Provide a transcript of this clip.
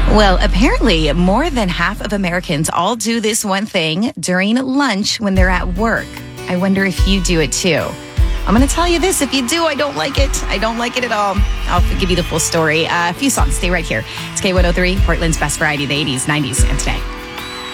Well, apparently, more than half of Americans all do this one thing during lunch when they're at work. I wonder if you do it too. I'm going to tell you this. If you do, I don't like it. I don't like it at all. I'll give you the full story. A few songs. Stay right here. It's K103, Portland's best variety of the 80s, 90s, and today.